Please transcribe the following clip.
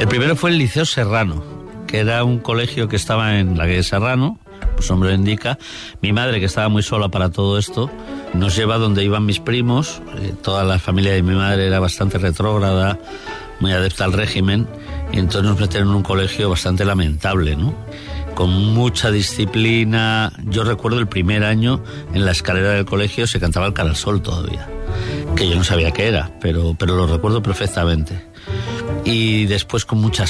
El primero fue el Liceo Serrano, que era un colegio que estaba en la calle Serrano, pues nombre lo indica. Mi madre, que estaba muy sola para todo esto, nos lleva donde iban mis primos. Toda la familia de mi madre era bastante retrógrada, muy adepta al régimen, y entonces nos metieron en un colegio bastante lamentable, ¿no? Con mucha disciplina. Yo recuerdo el primer año, en la escalera del colegio se cantaba el Cara al Sol todavía, que yo no sabía qué era, pero lo recuerdo perfectamente. Y después con muchas